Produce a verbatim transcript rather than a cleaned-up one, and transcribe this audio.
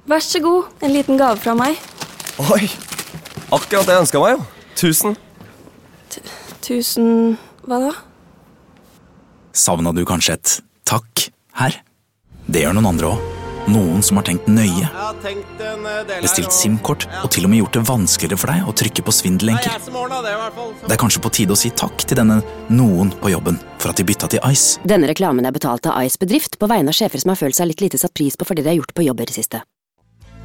Vær så god, en liten gave fra meg. Oi, akkurat det jeg ønsket meg jo. Tusen. T tusen... hva da? Savnet du kanskje et takk her? Det gjør noen andre også. Noen som har tenkt nøye. Bestilt SIM-kort og til og med gjort det vanskeligere for deg å trykke på svindellenker. Det er kanskje på tide å si takk til denne noen på jobben for at de bytta til Ice. Denne reklamen er betalt av Ice bedrift på vegne av sjefer som har følt seg litt lite satt pris på for det de har gjort på jobb i det siste.